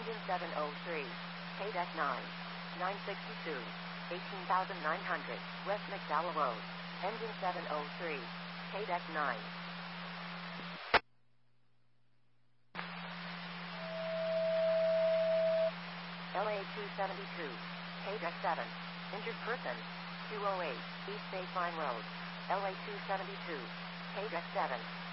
Engine 703. KDEC 9. 962. 18,900. West McDowell Road. Engine 703. KDEC 9. LA 272. KDEC 7. Injured person. 208. East Bayfine Road. LA 272. KDEC 7.